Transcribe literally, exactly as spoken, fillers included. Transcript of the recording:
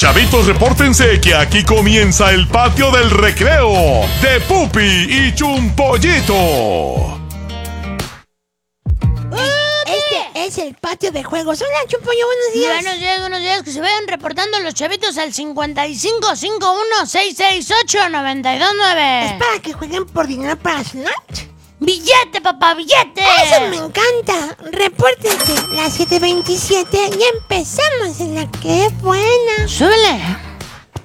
Chavitos, repórtense que aquí comienza el patio del recreo de Pupi y Chumpollito. Este es el patio de juegos. Hola, Chumpollo, buenos días. Buenos días, buenos días. Que se vayan reportando los chavitos al cincuenta y cinco, cincuenta y uno, sesenta y ocho, noventa y dos nueve. ¿Es para que jueguen por dinero para Snatch? ¡Billete, papá, billete! ¡Eso me encanta! Repórtense, las siete veintisiete y empezamos en la que buena. ¡Súbele!